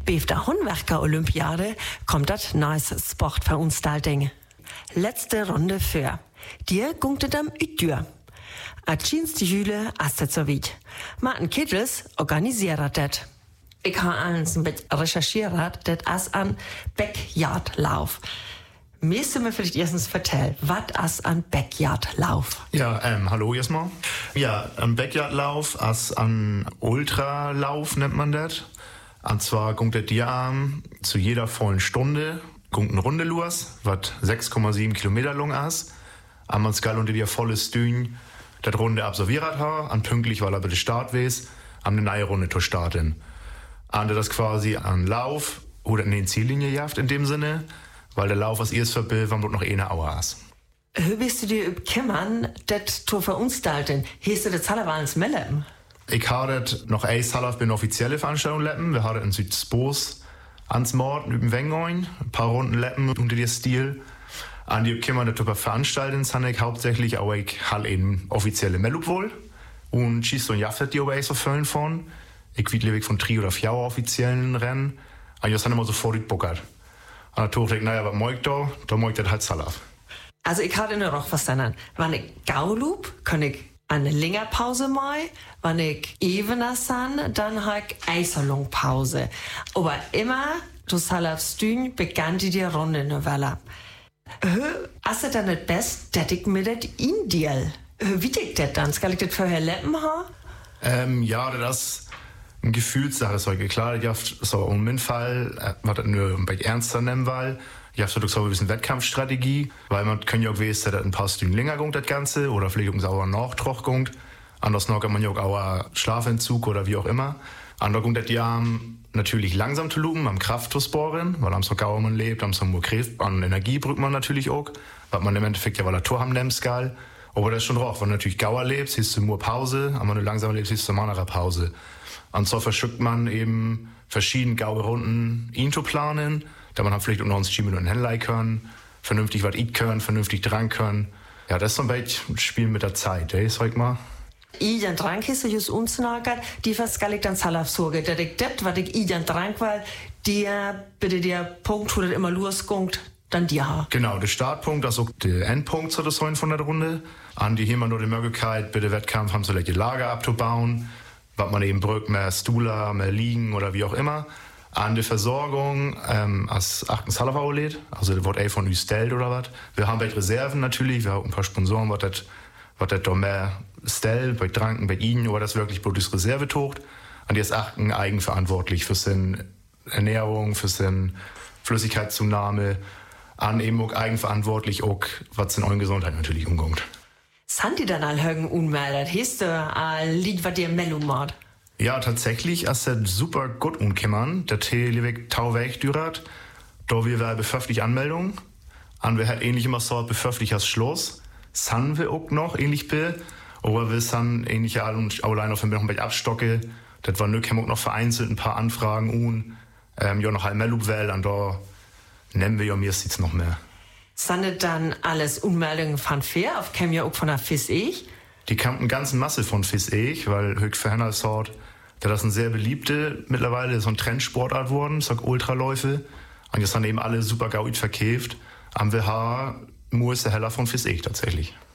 Bei der Handwerker-Olympiade kommt das neues Sportveranstaltung. Letzte Runde für. Die gungt am Utür. A 10. Juli ist das soweit. Martin Kittels organisiert das. Ich habe eins mit recherchiert, das ist ein Backyardlauf. Müsst du mir vielleicht erstens erzählen, was ist ein Backyardlauf? Ja, hallo erstmal. Ja, ein Backyardlauf ist ein Ultralauf, nennt man das. Und zwar kommt der Diarm zu jeder vollen Stunde, kommt eine Runde los, was 6,7 Kilometer lang ist. Man skal unter der volle Stühn das Runde absolviert hat, und pünktlich, weil er bei der Start weiß, eine neue Runde zu starten. Und das quasi ein Lauf oder in den Ziellinie jaft in dem Sinne, weil der Lauf aus erst verbild, wann noch eine Auer ist. Wie bist du dir kümmern, das zu veranstalten? Hieß du das Hallerwalens Mellem? Ich habe noch ein Salaf bin offizielle Veranstaltung leppen. Wir haben in Südspos ans Mord über Wengoin, ein paar Runden leppen unter der Stil. An die kümmern das veranstalten, sind ich hauptsächlich auch ich halt in offizielle Mellup wohl. Und schießt und jaftet die auch so füllen von. Ich will lieber von 3 oder 4 offiziellen Rennen. Und ich habe immer so vorgebuckert. Und dann dachte ich, naja, was mag ich da? Da mag ich das halt Salaf. Also ich hatte nur noch verstanden. Wenn ich Gaulup, kann ich eine längere Pause machen. Wenn ich evener san, dann habe ich Eiserlung-Pause. Aber immer, du Salafs Dün, begann die Runde Novella. Ist es dann nicht best, dass ich mir das indeal? Wie dick das dann? Skal ich das vorher leppen haben? Ja, das ist eine Gefühlssache. So klar, ich habe so um meinen Fall, was das nur bei ernster nehmen will. Ich habe so ein bisschen Wettkampfstrategie, weil man kann ja auch wissen, dass ein paar Stunden länger geht, das Ganze, oder vielleicht auch ein Nachtrag geht. Anders noch kann man ja auch Schlafentzug oder wie auch immer. Anders geht das ja natürlich langsam zu lupen, am Kraft zu sporen, weil am so gauer man lebt, am so nur Kraft, an Energie braucht man natürlich auch, was man im Endeffekt ja, weil er Tor haben nehmen skal. Aber das ist schon drauf, wenn du natürlich gauer lebst, siehst du nur Pause, aber wenn du langsam lebst, siehst du mal eine Pause. Und so verschickt man eben verschiedene gaue Runden ihn zu planen, da man vielleicht auch noch uns 10 Minuten hinlegen können, vernünftig was eat können, vernünftig dran können. Ja, das ist so ein bisschen ein Spiel mit der Zeit, sag ich mal. Ijan drank ist just unsnagert, die skal ich dann Salaf sorge, dass ich das, was ich Ijan drank war, der bitte der Punkt, wo das immer loskommt, dann die ha. Genau, der Startpunkt, also der Endpunkt so das von der Runde. An die haben wir nur die Möglichkeit, bei der Wettkampf haben so die Lager abzubauen, was man eben brückt, mehr Stula, mehr Liegen oder wie auch immer. An die Versorgung, als 8. Salafau lädt, also das wird von uns stellt oder was. Wir haben bei Reserven natürlich, wir haben ein paar Sponsoren, was das da mehr stellt, bei Tranken, bei ihnen, oder das wirklich bloß Reserve tocht. Und die ist achten eigenverantwortlich für seine Ernährung, für seine Flüssigkeitszunahme, an eben auch eigenverantwortlich auch, was in euren Gesundheit natürlich umkommt. Sind die dann all högen unmeldet? Hast du ein Lied, was dir Mellum macht? Ja, tatsächlich ist das super gut umgekommen. Der Tee Tauweg dürat. Da wir befördlich Anmeldung. Und wir hat ähnlich immer so befördlich als Schluss. San wir auch noch ähnlich be. Aber wir sind ähnlich allein auf dem noch ein bisschen abstocke. Das war nötig, haben auch noch vereinzelt ein paar Anfragen ja noch ein Mellubwell, und da nennen wir ja mir jetzt noch mehr. Sind dann alles Ummeldungen von Fair, auf käm ja auch von der FIS-Ech? Die kam eine ganze Masse von FIS-Ech, weil Höck Verhenner sort, das ist ein sehr beliebte, mittlerweile so ein Trendsportart worden, so Ultraläufe. Und jetzt sind eben alle super gauit verkäft. Am WH muss der Heller von FIS-Ech tatsächlich.